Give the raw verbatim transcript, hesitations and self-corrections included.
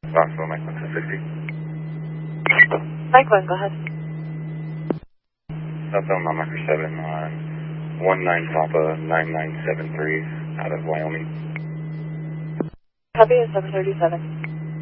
Knoxville, Mike one ten sixty. Mike one, go ahead. Southbound Mount Marker seven on one nine Papa nine nine seven three out of Wyoming. Copy at seven thirty-seven.